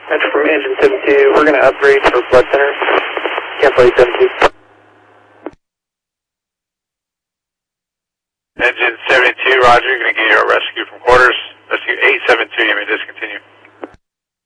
Metro from Engine 72, we're going to upgrade for blood center. Cancel 872. Engine 72, roger, going to give you a rescue from quarters.